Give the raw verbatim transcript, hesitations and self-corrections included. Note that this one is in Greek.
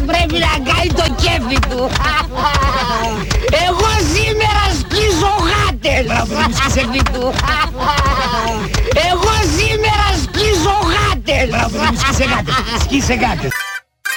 πρέπει να κάνει το κέφι του. Εγώ σήμερα σκίζω γάτες. Μπράβο, δεν μου σκίσε του. Εγώ σήμερα σκίζω γάτες. Μπράβο, δεν μου σκίσε γάτες. Σκίσε γάτες.